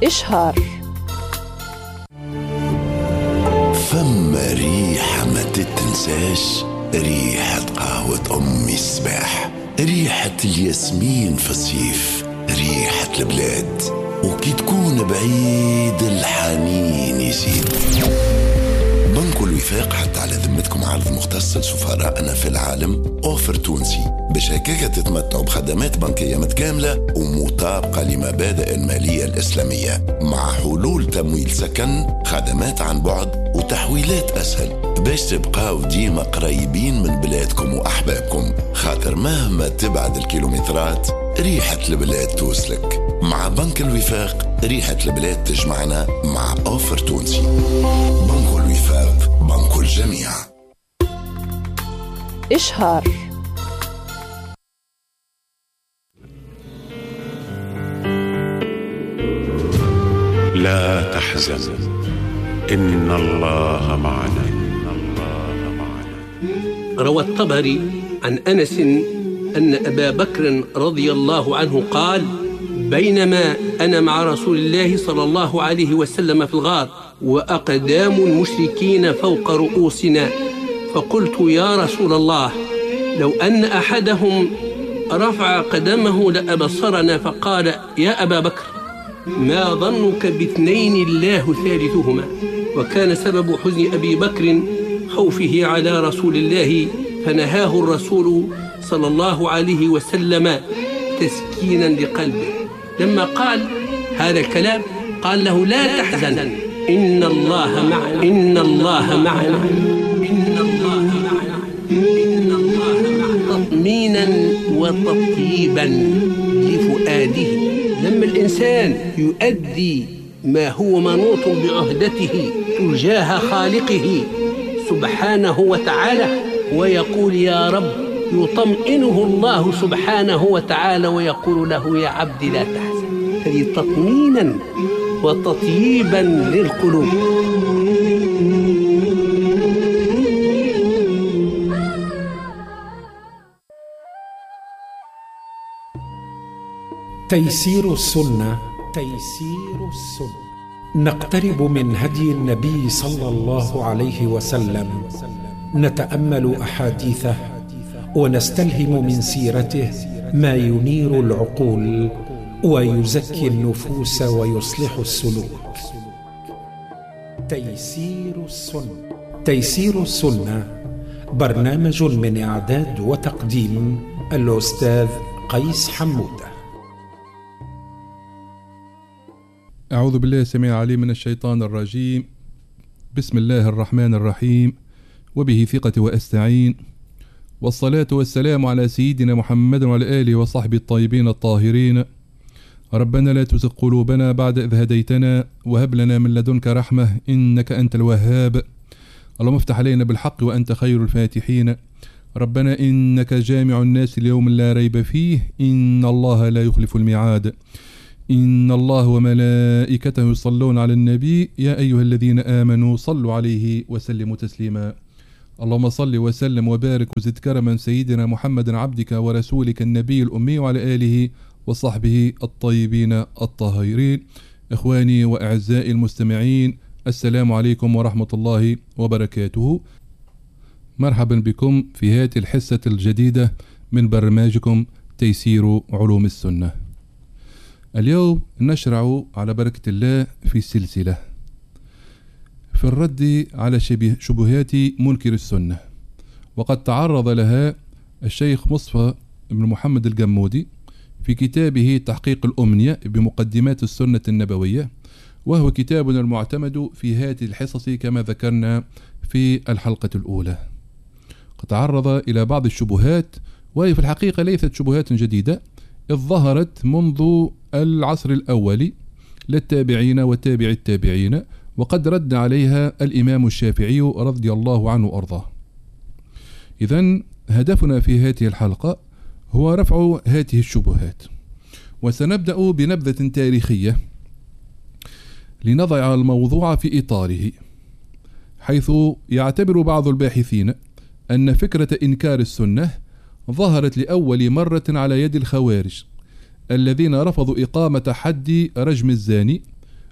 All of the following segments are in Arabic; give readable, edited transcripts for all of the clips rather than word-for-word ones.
إشهار. فما ريحة ما تتنساش، ريحة قهوة أمي الصباح، ريحة الياسمين في الصيف، ريحة البلاد، وكي تكون بعيد الحنين يزيد. بنك الوفاق حتى على ذمتكم عرض مختص لسفرائنا في العالم، أوفر تونسي باش هكاك تتمتعوا بخدمات بنكية متكاملة ومطابقة لمبادئ المالية الإسلامية، مع حلول تمويل سكن، خدمات عن بعد وتحويلات أسهل، باش تبقاو ديما قريبين من بلادكم وأحبابكم، خاطر مهما تبعد الكيلومترات ريحة البلاد توصلك. مع بنك الوفاق ريحة البلاد تجمعنا مع أوفر تونسي. بنك الوفاق، بنك الجميع. إشهار. لا تحزن إن الله معنا. روى الطبري عن أنس أن أبا بكر رضي الله عنه قال: بينما أنا مع رسول الله صلى الله عليه وسلم في الغار وأقدام المشركين فوق رؤوسنا، فقلت: يا رسول الله، لو أن أحدهم رفع قدمه لأبصرنا. فقال: يا أبا بكر، ما ظنك باثنين الله ثالثهما؟ وكان سبب حزن أبي بكر خوفه على رسول الله، فنهاه الرسول صلى الله عليه وسلم تسكينا لقلبه. لما قال هذا الكلام قال له: لا تحزن إن الله معنا، إن الله معنا، إن الله معنا، إن الله معنا، تطمينا وتطيبا لفؤاده. لما الإنسان يؤدي ما هو منوط بعهدته تجاه خالقه سبحانه وتعالى ويقول يا رب، يطمئنه الله سبحانه وتعالى ويقول له: يا عبدي لا تحزن. هذه تطمينا وتطييبا للقلوب. تيسير السنة. تيسير السنة. نقترب من هدي النبي صلى الله عليه وسلم، نتأمل أحاديثه ونستلهم من سيرته ما ينير العقول ويزكي النفوس ويصلح السلوك. تيسير السنة. تيسير السنة برنامج من إعداد وتقديم الأستاذ قيس حمودة. أعوذ بالله السميع العليم من الشيطان الرجيم. بسم الله الرحمن الرحيم، وبه ثقة وأستعين، والصلاة والسلام على سيدنا محمد وعلى آله وصحبه الطيبين الطاهرين. ربنا لا تزغ قلوبنا بعد إذ هديتنا، وهب لنا من لدنك رحمة إنك أنت الوهاب. اللهم افتح علينا بالحق وأنت خير الفاتحين. ربنا إنك جامع الناس ليوم لا ريب فيه، إن الله لا يخلف الميعاد. إن الله وملائكته يصلون على النبي يا أيها الذين آمنوا صلوا عليه وسلموا تسليما. اللهم صل وسلم وبارك وزد كرما سيدنا محمد عبدك ورسولك النبي الأمي وعلى آله وصحبه الطيبين الطاهرين. إخواني وأعزائي المستمعين، السلام عليكم ورحمة الله وبركاته. مرحبا بكم في هذه الحصة الجديدة من برنامجكم تيسير علوم السنة. اليوم نشرع على بركة الله في السلسلة في الرد على شبهات منكر السنة، وقد تعرض لها الشيخ مصطفى بن محمد الجمودي في كتابه تحقيق الأمنية بمقدمات السنة النبوية، وهو كتابنا المعتمد في هذه الحصص كما ذكرنا في الحلقة الأولى. قد تعرض إلى بعض الشبهات، وهي في الحقيقة ليست شبهات جديدة، إذ ظهرت منذ العصر الأول للتابعين وتابع التابعين، وقد رد عليها الإمام الشافعي رضي الله عنه وأرضاه. إذن هدفنا في هذه الحلقة هو رفع هذه الشبهات، وسنبدأ بنبذة تاريخية لنضع الموضوع في إطاره، حيث يعتبر بعض الباحثين أن فكرة إنكار السنة ظهرت لأول مرة على يد الخوارج الذين رفضوا إقامة حد رجم الزاني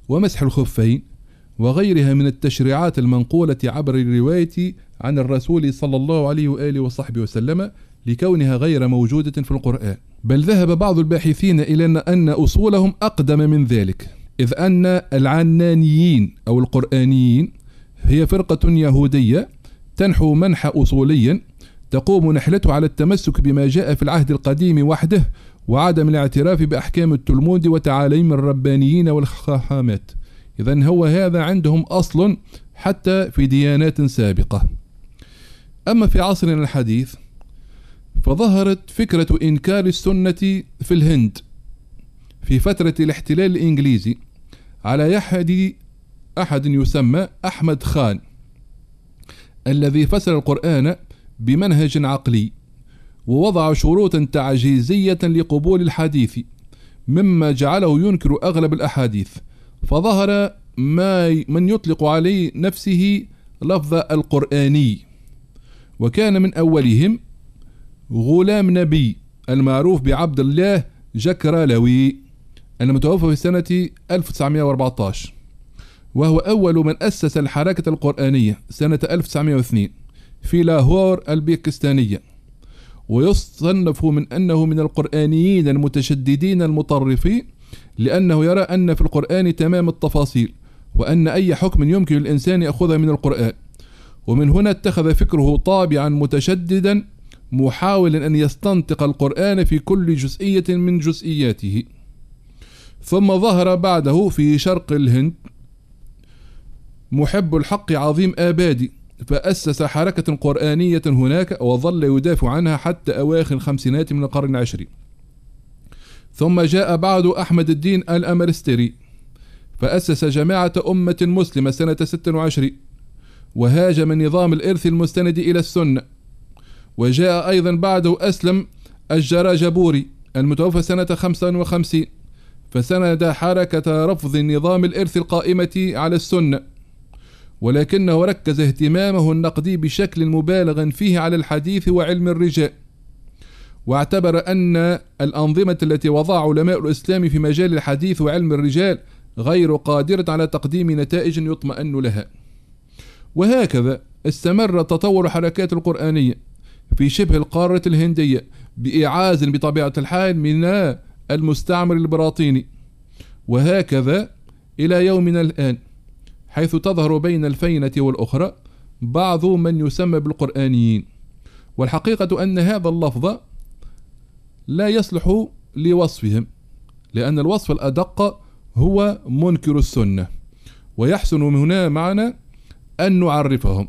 ومسح الخفين وغيرها من التشريعات المنقولة عبر الرواية عن الرسول صلى الله عليه وآله وصحبه وسلم لكونها غير موجودة في القرآن. بل ذهب بعض الباحثين إلى أن أصولهم أقدم من ذلك، إذ أن العنانيين أو القرآنيين هي فرقة يهودية تنحو منحى أصوليا تقوم نحلته على التمسك بما جاء في العهد القديم وحده وعدم الاعتراف بأحكام التلمود وتعاليم الربانيين والخاحامات. إذن هو هذا عندهم أصل حتى في ديانات سابقة. أما في عصرنا الحديث فظهرت فكرة إنكار السنة في الهند في فترة الاحتلال الإنجليزي على أحد يسمى أحمد خان، الذي فسر القرآن بمنهج عقلي ووضع شروطا تعجيزية لقبول الحديث، مما جعله ينكر أغلب الأحاديث. فظهر من يطلق عليه نفسه لفظ القرآني، وكان من أولهم غلام نبي المعروف بعبد الله جكرالوي المتوفى في سنة 1914، وهو أول من أسس الحركة القرآنية سنة 1902 في لاهور الباكستانية. ويصنف من أنه من القرآنيين المتشددين المطرفين، لأنه يرى أن في القرآن تمام التفاصيل، وأن أي حكم يمكن للإنسان يأخذه من القرآن. ومن هنا اتخذ فكره طابعا متشددا محاولا أن يستنطق القرآن في كل جزئية من جزئياته. ثم ظهر بعده في شرق الهند محب الحق عظيم آبادي، فأسس حركة قرآنية هناك وظل يدافع عنها حتى أواخر الخمسينات من القرن العشرين. ثم جاء بعد أحمد الدين الأمرستري فأسس جماعة أمة مسلمة سنة 26، وهاجم نظام الإرث المستند إلى السنة. وجاء أيضا بعده أسلم الجراجبوري المتوفى سنة 55 فسند حركة رفض نظام الإرث القائمة على السنة، ولكنه ركز اهتمامه النقدي بشكل مبالغ فيه على الحديث وعلم الرجال، واعتبر أن الأنظمة التي وضعها علماء الإسلام في مجال الحديث وعلم الرجال غير قادرة على تقديم نتائج يطمئن لها. وهكذا استمر تطور الحركات القرآنية في شبه القارة الهندية بإعاز بطبيعة الحال من المستعمر البراطيني، وهكذا إلى يومنا الآن، حيث تظهر بين الفينة والأخرى بعض من يسمى بالقرآنيين. والحقيقة أن هذا اللفظ لا يصلح لوصفهم، لأن الوصف الأدق هو منكر السنة، ويحسن من هنا معنا أن نعرفهم.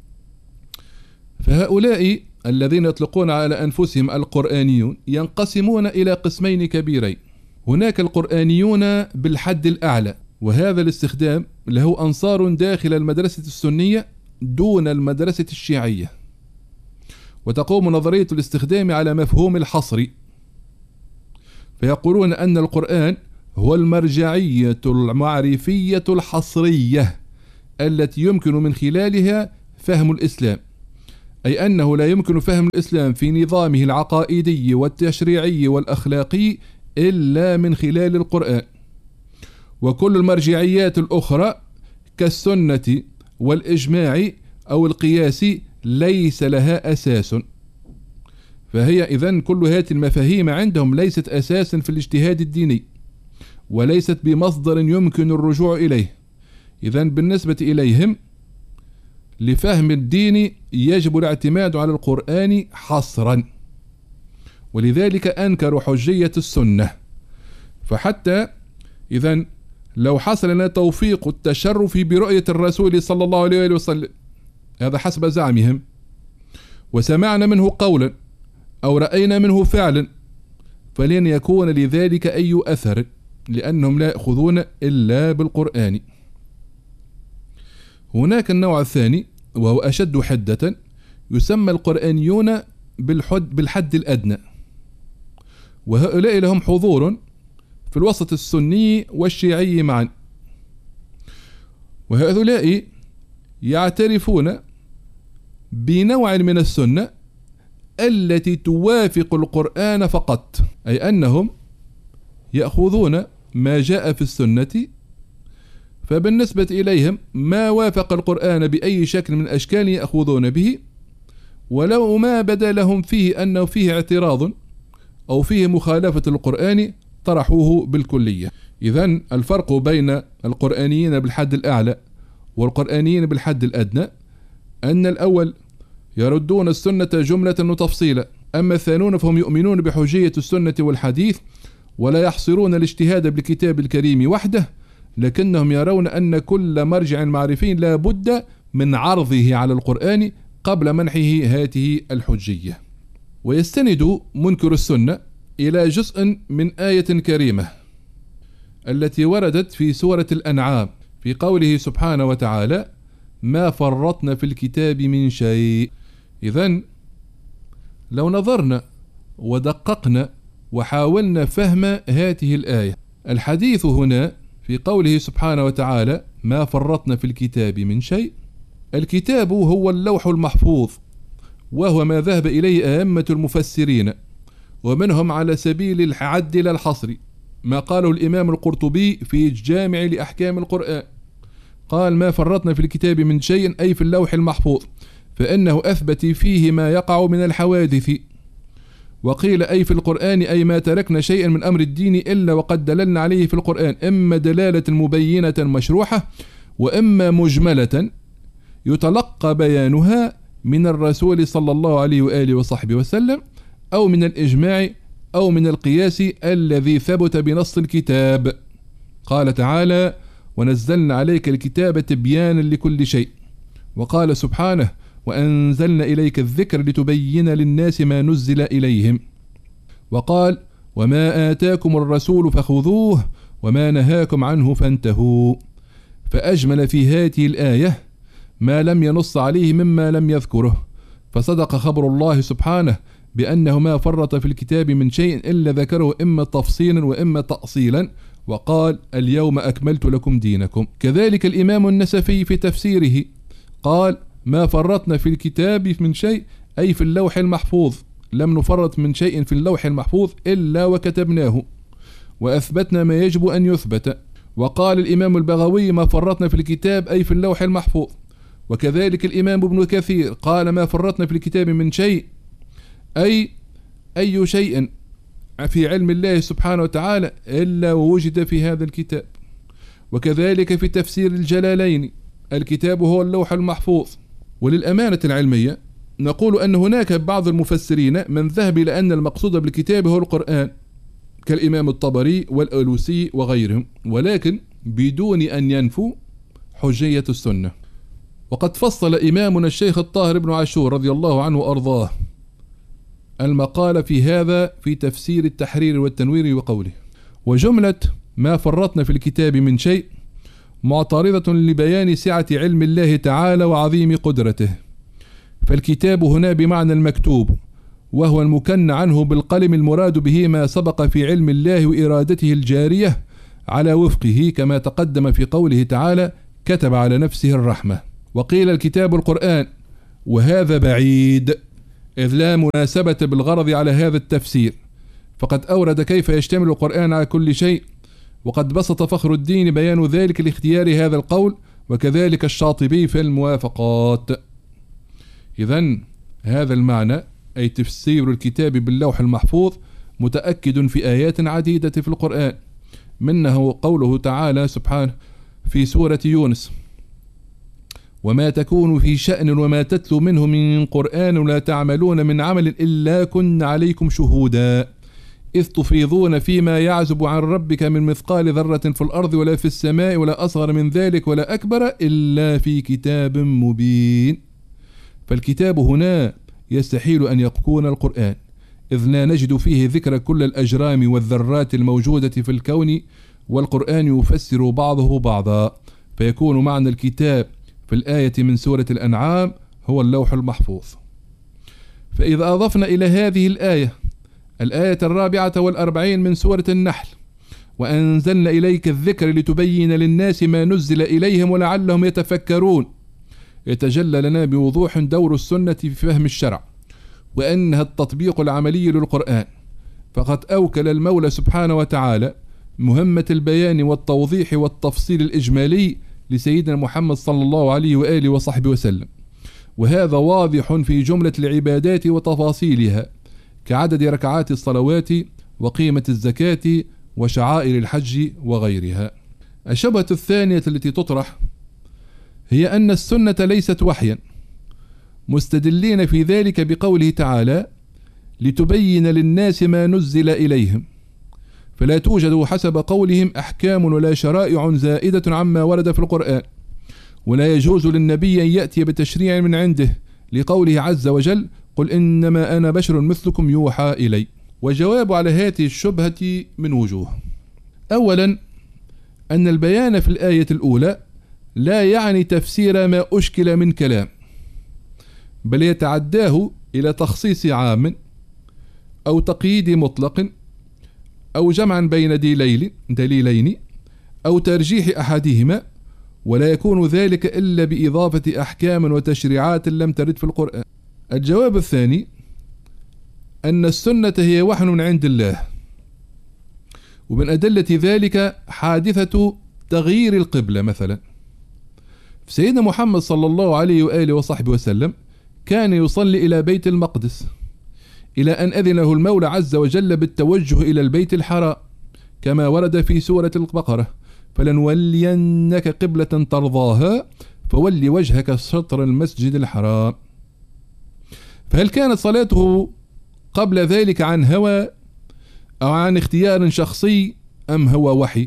فهؤلاء الذين يطلقون على أنفسهم القرآنيون ينقسمون إلى قسمين كبيرين. هناك القرآنيون بالحد الأعلى، وهذا الاستخدام له أنصار داخل المدرسة السنية دون المدرسة الشيعية، وتقوم نظرية الاستخدام على مفهوم الحصر، فيقولون أن القرآن هو المرجعية المعرفية الحصرية التي يمكن من خلالها فهم الإسلام، أي أنه لا يمكن فهم الإسلام في نظامه العقائدي والتشريعي والأخلاقي إلا من خلال القرآن. وكل المرجعيات الأخرى كالسنة والإجماع أو القياس ليس لها أساس، فهي إذن كل هذه المفاهيم عندهم ليست أساسا في الاجتهاد الديني، وليست بمصدر يمكن الرجوع إليه. إذن بالنسبة إليهم لفهم الدين يجب الاعتماد على القرآن حصرا، ولذلك أنكروا حجية السنة. فحتى إذن لو حصل لنا توفيق التشرف برؤية الرسول صلى الله عليه وسلم، هذا حسب زعمهم، وسمعنا منه قولا أو رأينا منه فعلا، فلن يكون لذلك أي أثر، لأنهم لا يأخذون إلا بالقرآن. هناك النوع الثاني وهو أشد حدة، يسمى القرآنيون بالحد الأدنى، وهؤلاء لهم حضور في الوسط السني والشيعي معا، وهؤلاء يعترفون بنوع من السنة التي توافق القرآن فقط، أي أنهم يأخذون ما جاء في السنة فبالنسبة إليهم ما وافق القرآن بأي شكل من أشكال يأخذون به، ولو ما بدا لهم فيه أنه فيه اعتراض أو فيه مخالفة القرآن طرحوه بالكلية. إذن الفرق بين القرآنيين بالحد الأعلى والقرآنيين بالحد الأدنى أن الأول يردون السنة جملة وتفصيلا، أما الثانون فهم يؤمنون بحجية السنة والحديث ولا يحصرون الاجتهاد بالكتاب الكريم وحده، لكنهم يرون أن كل مرجع معرفي لا بد من عرضه على القرآن قبل منحه هذه الحجية. ويستند منكر السنة إلى جزء من آية كريمة التي وردت في سورة الأنعام في قوله سبحانه وتعالى: ما فرطنا في الكتاب من شيء. إذن لو نظرنا ودققنا وحاولنا فهم هذه الآية، الحديث هنا في قوله سبحانه وتعالى ما فرطنا في الكتاب من شيء، الكتاب هو اللوح المحفوظ، وهو ما ذهب إليه أئمة المفسرين، ومنهم على سبيل العد لا الحصر ما قاله الإمام القرطبي في الجامع لأحكام القرآن، قال ما فرطنا في الكتاب من شيء أي في اللوح المحفوظ، فإنه أثبت فيه ما يقع من الحوادث. وقيل أي في القرآن أي ما تركنا شيئا من أمر الدين إلا وقد دللنا عليه في القرآن، إما دلالة مبينة مشروحة وإما مجملة يتلقى بيانها من الرسول صلى الله عليه وآله وصحبه وسلم، أو من الإجماع أو من القياس الذي ثبت بنص الكتاب. قال تعالى ونزلنا عليك الكتاب تبيانا لكل شيء، وقال سبحانه وأنزلنا إليك الذكر لتبين للناس ما نزل إليهم، وقال وما آتاكم الرسول فخذوه وما نهاكم عنه فانتهوا. فأجمل في هذه الآية ما لم ينص عليه مما لم يذكره، فصدق خبر الله سبحانه بأنه ما فرط في الكتاب من شيء إلا ذكره إما تفصيلا وإما تأصيلا، وقال اليوم أكملت لكم دينكم. كذلك الإمام النسفي في تفسيره قال ما فرطنا في الكتاب من شيء أي في اللوح المحفوظ، لم نفرط من شيء في اللوح المحفوظ إلا وكتبناه وأثبتنا ما يجب أن يثبت. وقال الإمام البغوي ما فرطنا في الكتاب أي في اللوح المحفوظ. وكذلك الإمام ابن كثير قال ما فرطنا في الكتاب من شيء أي شيء في علم الله سبحانه وتعالى إلا ووجد في هذا الكتاب. وكذلك في تفسير الجلالين الكتاب هو اللوح المحفوظ. وللأمانة العلمية نقول أن هناك بعض المفسرين من ذهب إلى أن المقصود بالكتاب هو القرآن كالإمام الطبري والألوسي وغيرهم، ولكن بدون أن ينفوا حجية السنة. وقد فصل إمامنا الشيخ الطاهر بن عاشور رضي الله عنه وأرضاه المقال في هذا في تفسير التحرير والتنوير وقوله وجملة ما فرطنا في الكتاب من شيء معترضة لبيان سعة علم الله تعالى وعظيم قدرته، فالكتاب هنا بمعنى المكتوب، وهو المكن عنه بالقلم المراد به ما سبق في علم الله وإرادته الجارية على وفقه كما تقدم في قوله تعالى كتب على نفسه الرحمة. وقيل الكتاب القرآن، وهذا بعيد إذ لا مناسبة بالغرض على هذا التفسير، فقد أورد كيف يشتمل القرآن على كل شيء، وقد بسط فخر الدين بيان ذلك لاختيار هذا القول، وكذلك الشاطبي في الموافقات. إذن هذا المعنى أي تفسير الكتاب باللوح المحفوظ متأكد في آيات عديدة في القرآن، منه قوله تعالى سبحانه في سورة يونس وما تكون في شأن وما تتلو منه من قرآن ولا تعملون من عمل إلا كنا عليكم شهودا إذ تفيضون فيما يعزب عن ربك من مثقال ذرة في الأرض ولا في السماء ولا أصغر من ذلك ولا أكبر إلا في كتاب مبين. فالكتاب هنا يستحيل أن يكون القرآن، إذ لا نجد فيه ذكر كل الأجرام والذرات الموجودة في الكون، والقرآن يفسر بعضه بعضا، فيكون معنى الكتاب في الآية من سورة الأنعام هو اللوح المحفوظ. فإذا أضفنا إلى هذه الآية 44 من سورة النحل وأنزلنا إليك الذكر لتبين للناس ما نزل إليهم ولعلهم يتفكرون، يتجلى لنا بوضوح دور السنة في فهم الشرع، وأنها التطبيق العملي للقرآن. فقد أوكل المولى سبحانه وتعالى مهمة البيان والتوضيح والتفصيل الإجمالي لسيدنا محمد صلى الله عليه وآله وصحبه وسلم، وهذا واضح في جملة العبادات وتفاصيلها كعدد ركعات الصلوات وقيمة الزكاة وشعائر الحج وغيرها. الشبهة الثانية التي تطرح هي أن السنة ليست وحيا، مستدلين في ذلك بقوله تعالى: لتبين للناس ما نزل إليهم، فلا توجد حسب قولهم أحكام ولا شرائع زائدة عما ورد في القرآن، ولا يجوز للنبي أن يأتي بتشريع من عنده لقوله عز وجل: قل إنما أنا بشر مثلكم يوحى إلي. وجواب على هذه الشبهة من وجوه. أولا، أن البيان في الآية الأولى لا يعني تفسير ما أشكل من كلام، بل يتعداه إلى تخصيص عام أو تقييد مطلق أو جمعا بين دليلين أو ترجيح أحدهما، ولا يكون ذلك إلا بإضافة أحكام وتشريعات لم ترد في القرآن. الجواب الثاني أن السنة هي وحي من عند الله، ومن أدلة ذلك حادثة تغيير القبلة. مثلا سيدنا محمد صلى الله عليه وآله وصحبه وسلم كان يصلي إلى بيت المقدس إلى أن أذنه المولى عز وجل بالتوجه إلى البيت الحرام، كما ورد في سورة البقرة: فلنولينك قبلة ترضاها فول وجهك شطر المسجد الحرام. فهل كانت صلاته قبل ذلك عن هوى أو عن اختيار شخصي أم هو وحي؟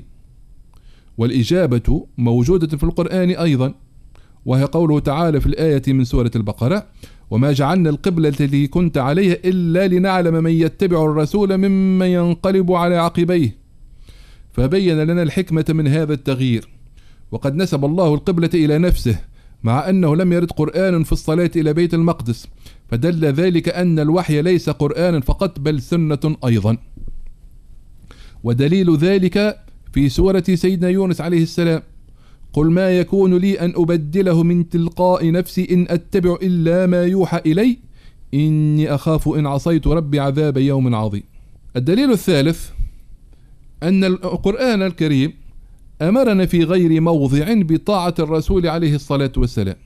والإجابة موجودة في القرآن أيضا، وهي قوله تعالى في الآية من سورة البقرة: وما جعلنا القبلة التي كنت عليها إلا لنعلم من يتبع الرسول ممن ينقلب على عقبيه. فبين لنا الحكمة من هذا التغيير، وقد نسب الله القبلة إلى نفسه مع أنه لم يرد قرآن في الصلاة إلى بيت المقدس، فدل ذلك أن الوحي ليس قرآنا فقط بل سنة أيضا. ودليل ذلك في سورة سيدنا يونس عليه السلام: قل ما يكون لي أن أبدله من تلقاء نفسي إن أتبع إلا ما يوحى إلي إني أخاف إن عصيت ربي عذاب يوم عظيم. الدليل الثالث أن القرآن الكريم أمرنا في غير موضع بطاعة الرسول عليه الصلاة والسلام.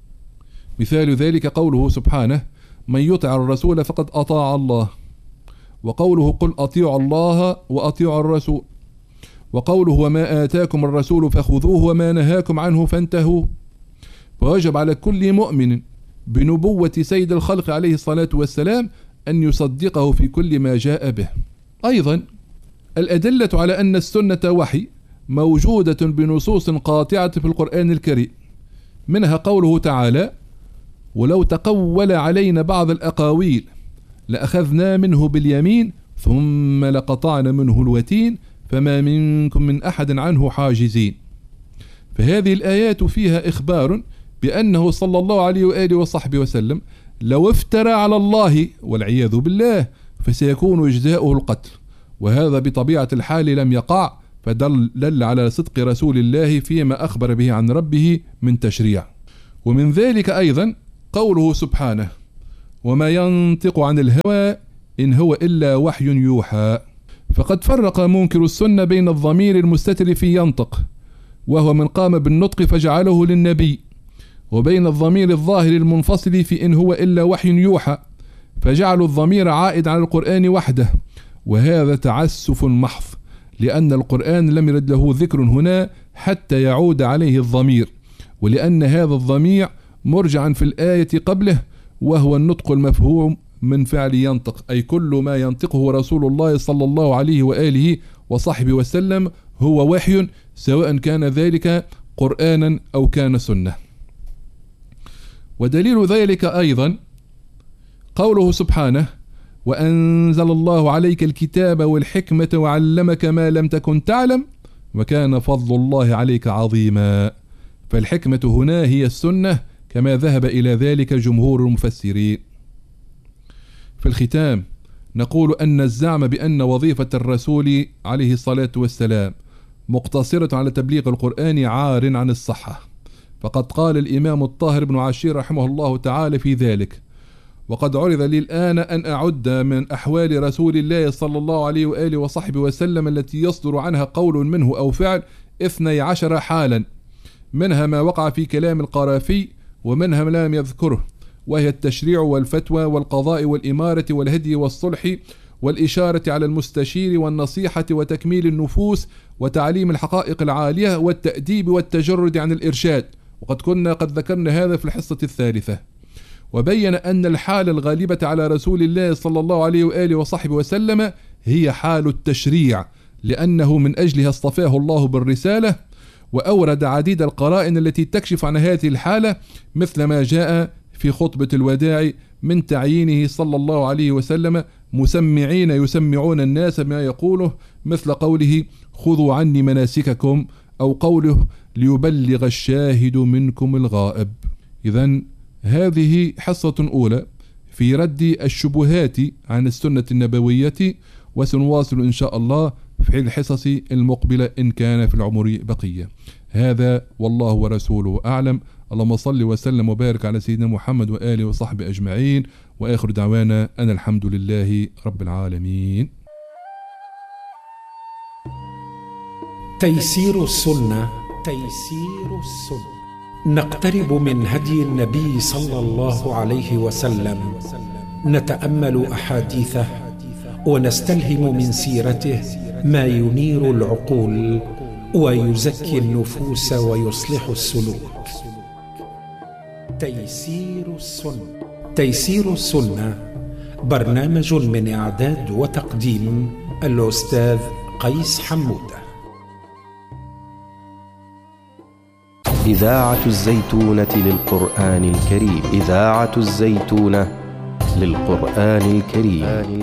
مثال ذلك قوله سبحانه: من يطع الرسول فقد أطاع الله، وقوله: قل أطيعوا الله وأطيعوا الرسول، وقوله: وما آتاكم الرسول فخذوه وما نهاكم عنه فانتهوا. فوجب على كل مؤمن بنبوة سيد الخلق عليه الصلاة والسلام أن يصدقه في كل ما جاء به. أيضا الأدلة على أن السنة وحي موجودة بنصوص قاطعة في القرآن الكريم، منها قوله تعالى: ولو تقول علينا بعض الأقاويل لأخذنا منه باليمين ثم لقطعنا منه الوتين فما منكم من أحد عنه حاجزين. فهذه الآيات فيها إخبار بأنه صلى الله عليه وآله وصحبه وسلم لو افترى على الله والعياذ بالله فسيكون جزاؤه القتل، وهذا بطبيعة الحال لم يقع، فدل على صدق رسول الله فيما أخبر به عن ربه من تشريع. ومن ذلك أيضا قوله سبحانه: وما ينطق عن الهوى إن هو إلا وحي يوحى. فقد فرق منكر السنة بين الضمير المستتر في ينطق وهو من قام بالنطق فجعله للنبي، وبين الضمير الظاهر المنفصل في إن هو إلا وحي يوحى فجعلوا الضمير عائد على القرآن وحده، وهذا تعسف محض، لأن القرآن لم يرد له ذكر هنا حتى يعود عليه الضمير، ولأن هذا الضمير مرجعا في الآية قبله وهو النطق المفهوم من فعل ينطق، أي كل ما ينطقه رسول الله صلى الله عليه وآله وصحبه وسلم هو وحي، سواء كان ذلك قرآنا أو كان سنة. ودليل ذلك أيضا قوله سبحانه: وأنزل الله عليك الكتاب والحكمة وعلمك ما لم تكن تعلم وكان فضل الله عليك عظيما. فالحكمة هنا هي السنة كما ذهب إلى ذلك جمهور المفسرين. في الختام نقول أن الزعم بأن وظيفة الرسول عليه الصلاة والسلام مقتصرة على تبليغ القرآن عار عن الصحة، فقد قال الإمام الطاهر بن عاشور رحمه الله تعالى في ذلك: وقد عرض لي الآن أن أعد من أحوال رسول الله صلى الله عليه وآله وصحبه وسلم التي يصدر عنها قول منه أو فعل 12 حالا، منها ما وقع في كلام القرافي ومنها ما لم يذكره، وهي التشريع والفتوى والقضاء والإمارة والهدي والصلح والإشارة على المستشير والنصيحة وتكميل النفوس وتعليم الحقائق العالية والتأديب والتجرد عن الإرشاد، وقد كنا قد ذكرنا هذا في الحصة الثالثة. وبين أن الحالة الغالبة على رسول الله صلى الله عليه وآله وصحبه وسلم هي حال التشريع، لأنه من أجلها اصطفاه الله بالرسالة، وأورد عديد القرائن التي تكشف عن هذه الحالة، مثل ما جاء في خطبة الوداع من تعيينه صلى الله عليه وسلم مسمعين يسمعون الناس ما يقوله، مثل قوله خذوا عني مناسككم، أو قوله ليبلغ الشاهد منكم الغائب. إذن هذه حصة أولى في رد الشبهات عن السنة النبوية، وسنواصل إن شاء الله في الحصص المقبلة إن كان في العمر بقية. هذا والله ورسوله أعلم. اللهم صل وسلم وبارك على سيدنا محمد وآله وصحبه أجمعين، وآخر دعوانا أن الحمد لله رب العالمين. تيسير السنة. تيسير السنة. نقترب من هدي النبي صلى الله عليه وسلم، نتأمل أحاديثه ونستلهم من سيرته ما ينير العقول ويزكي النفوس ويصلح السلوك. تيسير السنة. تيسير السنة برنامج من إعداد وتقديم الأستاذ قيس حمودة. إذاعة الزيتونة للقرآن الكريم. إذاعة الزيتونة للقرآن الكريم.